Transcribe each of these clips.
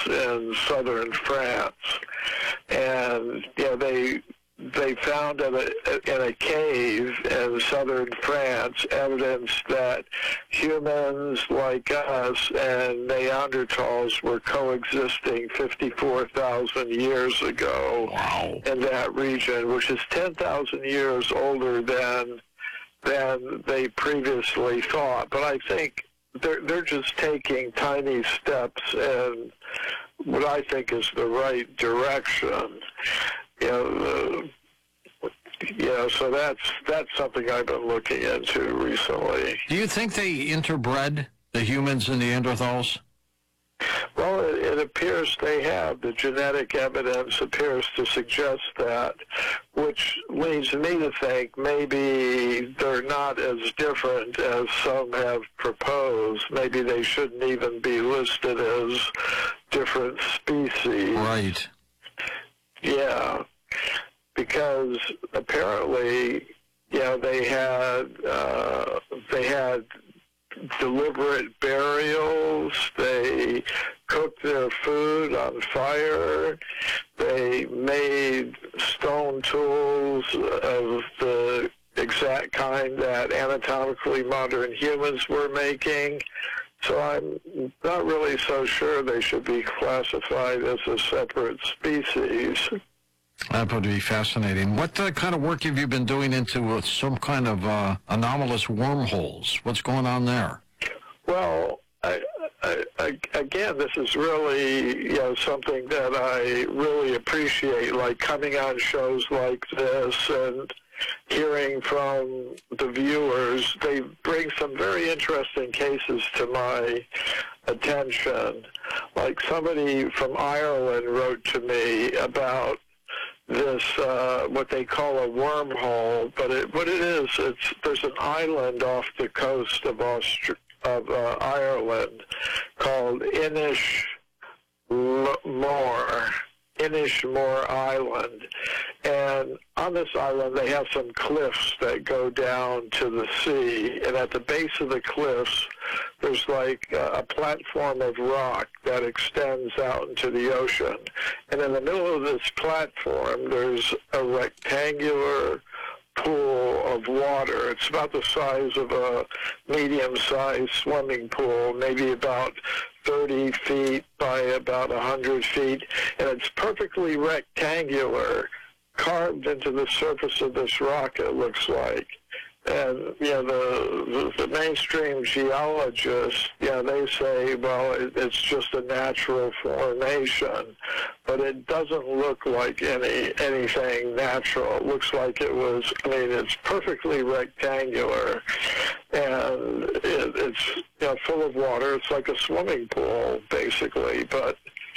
in southern France, and they found in a cave in southern France evidence that humans like us and Neanderthals were coexisting 54,000 years ago. Wow. In that region, which is 10,000 years older than they previously thought. But I think they're just taking tiny steps in what I think is the right direction. So that's something I've been looking into recently. Do you think they interbred, the humans and Neanderthals? Well, it appears they have. The genetic evidence appears to suggest that, which leads me to think maybe they're not as different as some have proposed. Maybe they shouldn't even be listed as different species. Right. Yeah, because apparently, they had deliberate burials. They cooked their food on fire. They made stone tools of the exact kind that anatomically modern humans were making. So I'm not really so sure they should be classified as a separate species. That would be fascinating. What kind of work have you been doing into some kind of anomalous wormholes? What's going on there? Well, again, this is really something that I really appreciate, like coming on shows like this and hearing from the viewers. They bring some very interesting cases to my attention. Like somebody from Ireland wrote to me about this, what they call a wormhole, but what it is, there's an island off the coast of Ireland called Inishmore Island, and on this island they have some cliffs that go down to the sea, and at the base of the cliffs there's like a platform of rock that extends out into the ocean, and in the middle of this platform there's a rectangular pool of water. It's about the size of a medium-sized swimming pool, maybe about 30 feet by about 100 feet, and it's perfectly rectangular, carved into the surface of this rock, it looks like. And, the mainstream geologists, they say, well, it's just a natural formation, but it doesn't look like anything natural. It looks like it's perfectly rectangular, and it's full of water. It's like a swimming pool, basically, but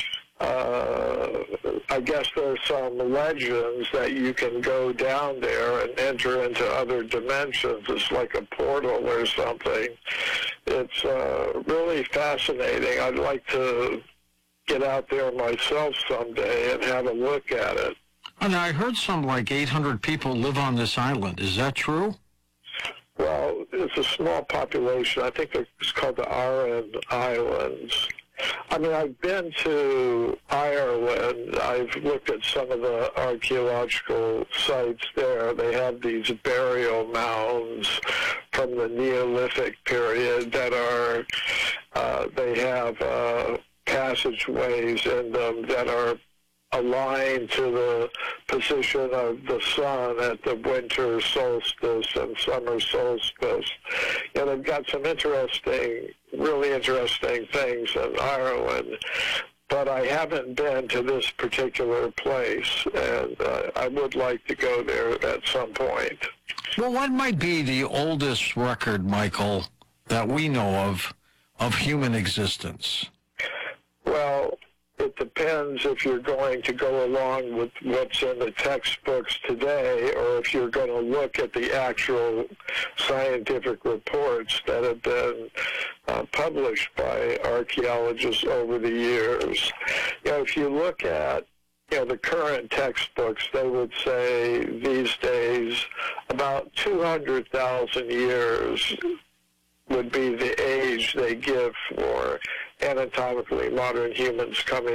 I guess there's some legends that you can go down there and enter into other dimensions. It's like a portal or something. It's really fascinating. I'd like to get out there myself someday and have a look at it. And I heard some like 800 people live on this island. Is that true? Well, it's a small population. I think it's called the Aran Islands. I mean, I've been to Ireland. I've looked at some of the archaeological sites there. They have these burial mounds from the Neolithic period that they have passageways in them that are aligned to the position of the sun at the winter solstice and summer solstice. And they've got some really interesting things in Ireland. But I haven't been to this particular place, and I would like to go there at some point. Well, what might be the oldest record, Michael, that we know of human existence? Well, it depends if you're going to go along with what's in the textbooks today, or if you're going to look at the actual scientific reports that have been published by archaeologists over the years. If you look at the current textbooks, they would say these days about 200,000 years would be the age they give for anatomically modern humans coming